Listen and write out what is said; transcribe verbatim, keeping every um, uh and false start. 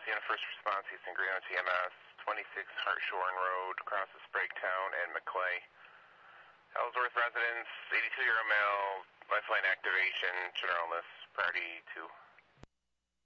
Pasadena First Response, Eastern Greenwich E M S, twenty-six Hartshorn Road, crosses Breaktown and McClay. Ellsworth residence, eighty-two-year-old male, lifeline activation, general illness, priority two.